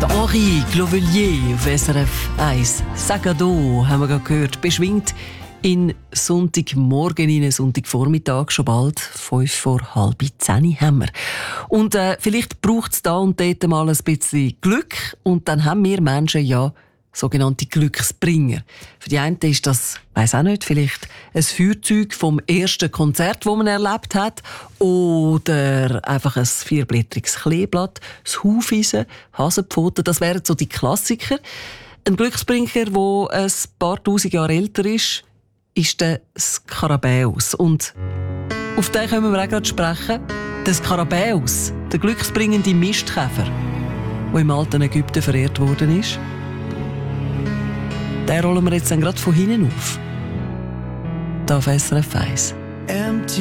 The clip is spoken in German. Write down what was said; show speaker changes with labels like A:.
A: Henri Clovelier auf SRF 1. Sagado haben wir gerade gehört. Beschwingt in Sonntagmorgen, in Sonntagvormittag, schon bald 9:55 haben wir. Und vielleicht braucht es da und dort mal ein bisschen Glück. Und dann haben wir Menschen ja sogenannte Glücksbringer. Für die einen ist das, weiss auch nicht, vielleicht ein Feuerzeug vom ersten Konzert, das man erlebt hat, oder einfach ein vierblättriges Kleeblatt, das Hufeisen, Hasenpfoten, das wären so die Klassiker. Ein Glücksbringer, der ein paar tausend Jahre älter ist der Skarabäus. Und auf den können wir auch gerade sprechen. Der Skarabäus, der glücksbringende Mistkäfer, der im alten Ägypten verehrt worden ist. Den rollen wir jetzt dann gerade von hinten auf. Da auf SRF 1.